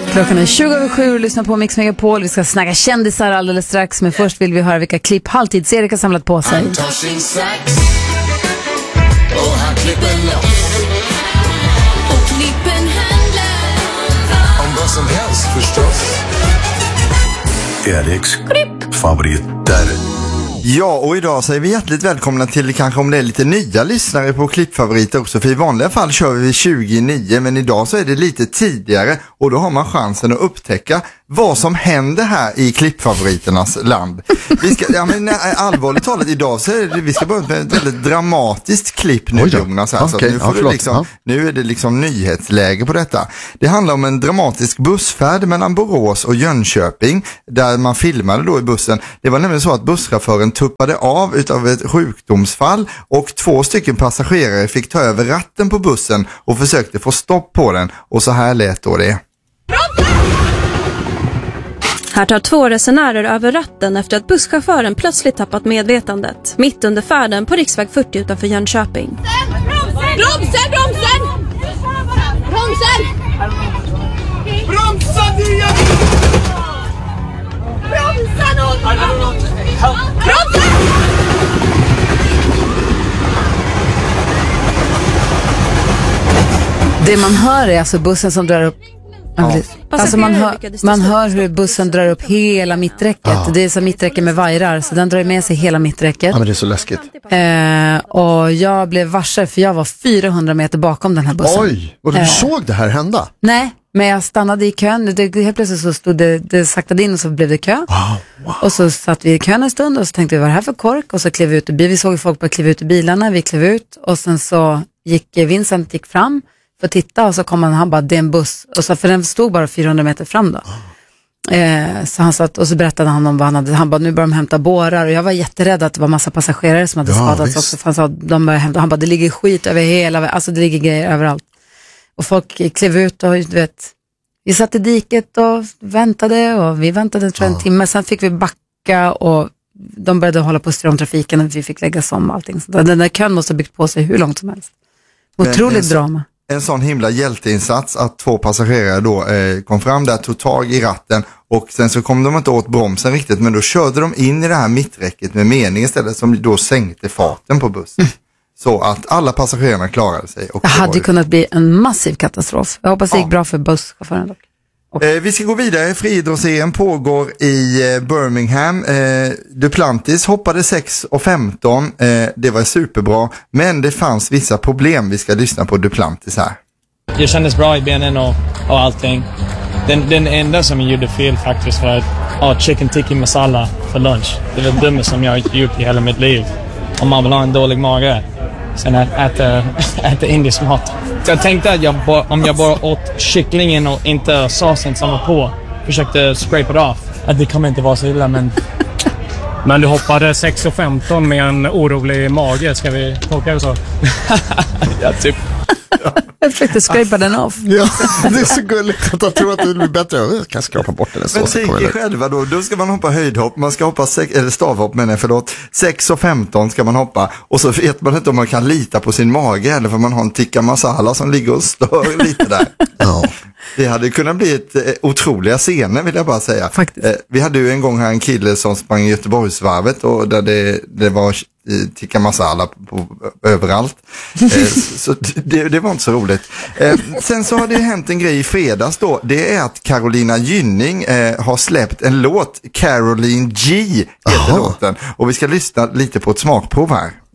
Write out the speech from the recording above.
Klockan är 20:07 och lyssnar på Mix Megapol. Vi ska snacka kändisar alldeles strax, men först vill vi höra vilka klipp Halvtids-Erik har samlat på sig. Han tar sin sax och han klipper loss. Och klippen handlar om vad som helst förstås. Eriks klippfavoriter. Ja, och idag säger vi hjärtligt välkomna till, kanske om det är lite nya lyssnare på klippfavoriter också, för i vanliga fall kör vi 29, men idag så är det lite tidigare och då har man chansen att upptäcka vad som händer här i klippfavoriternas land. Vi ska, allvarligt talat, idag så är det, vi ska börja med ett väldigt dramatiskt klipp nu, Jonas. Här, okay. Så nu, får du liksom, nu är det liksom nyhetsläge på detta. Det handlar om en dramatisk bussfärd mellan Borås och Jönköping, där man filmade då i bussen. Det var nämligen så att busschauffören tuppade av utav ett sjukdomsfall och 2 stycken passagerare fick ta över ratten på bussen och försökte få stopp på den, och så här lät då det. Här tar 2 resenärer över ratten efter att busschauffören plötsligt tappat medvetandet mitt under färden på riksväg 40 utanför Jönköping. Bromsen! Bromsa nu! Bromsa någon! Bromsa! Det man hör är alltså bussen som drar upp. Ja. Alltså man hör hur bussen drar upp hela mitträcket. Ja. Det är så mitträcke med vajrar, så den drar med sig hela mitträcket. Ja, men det är så läskigt. Och jag blev varse, för jag var 400 meter bakom den här bussen. Oj, och du såg det här hända? Nej, men jag stannade i kön. Helt plötsligt så stod det saktade in och så blev det kö. Wow. Och så satt vi i kön en stund och så tänkte vi, vad är det här för kork? Och så klev vi ut ur bilen. Vi såg folk bara kliva ut ur bilarna. Vi klev ut och sen så gick Vincent fram för att titta, och så kom han bara, det är en buss. Och så, för den stod bara 400 meter fram då. Så han satt och så berättade han om vad han hade. Han bara, nu börjar de hämta bårar. Och jag var jätterädd att det var massa passagerare som hade skadats också. För han sa, de började hämta. Han bara, det ligger skit över hela, alltså det ligger grejer överallt. Och folk klev ut och du vet, vi satt i diket och väntade, och vi väntade tror jag en timme. Sen fick vi backa och de började hålla på att styra om trafiken och vi fick lägga om allting. Så den där kön måste ha byggt på sig hur långt som helst. Otroligt drama. En sån himla hjälteinsats att 2 passagerare då kom fram där, tog tag i ratten, och sen så kom de inte åt bromsen riktigt, men då körde de in i det här mitträcket med mening istället, som då sänkte farten på bussen. Så att alla passagerarna klarade sig. Och det hade kunnat bli en massiv katastrof. Jag hoppas det gick bra för busschauffören dock. Vi ska gå vidare. Friidrotts-EM pågår i Birmingham. Duplantis hoppade 6,15. Det var superbra, men det fanns vissa problem. Vi ska lyssna på Duplantis här. Jag kändes bra i benen och allting. Den enda som gjorde fel faktiskt var chicken tikka masala för lunch. Det var det dummaste som jag har gjort i hela mitt liv. Om man vill ha en dålig mage, sen äta indisk mat. Så jag tänkte att om jag bara åt kycklingen och inte såsen som var på, försökte scrape det off, att det kommer inte vara så illa, men... Men du hoppade 6,15 med en orolig mage, ska vi tolka det så? Ja, typ. Jag försökte scrapa den off. Ja, det är så gulligt att jag tror att det blir bättre. Jag kan skrapa bort den. Men tänk er själva då ska man hoppa höjdhopp, man ska hoppa stavhopp, 6,15 ska man hoppa, och så vet man inte om man kan lita på sin mage, eller för man har en tikka masala som ligger och stör lite där. Ja. Det hade kunnat bli ett otroliga scener, vill jag bara säga. Vi hade ju en gång här en kille som sprang i Göteborgsvarvet, och där det var tikka masala överallt. Så det var inte så roligt. Sen så har det hänt en grej i fredags då. Det är att Carolina Gynning har släppt en låt, Caroline G heter låten. Och vi ska lyssna lite på ett smakprov här.